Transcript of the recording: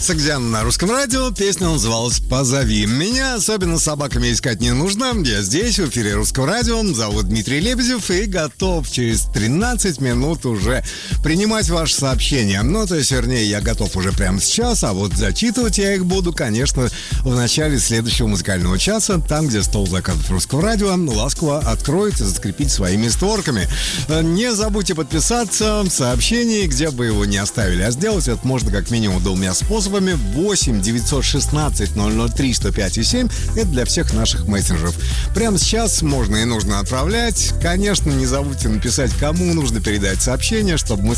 Согдян на русском радио. Песня называлась «Позови». Меня особенно с собаками искать не нужно. Я здесь, в эфире русского радио. Зовут Дмитрий Лебедев и готов через 13 минут уже принимать ваши сообщения. Ну, то есть, вернее, я готов уже прямо сейчас, а вот зачитывать я их буду, конечно, в начале следующего музыкального часа, там, где стол заказов русского радио ласково откроет и закрепить своими створками. Не забудьте подписаться в сообщении, где бы его не оставили. А сделать это можно как минимум двумя способами. 8 916 003 105 и 7. Это для всех наших мессенджеров. Прямо сейчас можно и нужно отправлять. Конечно, не забудьте написать, кому нужно передать сообщение, чтобы мы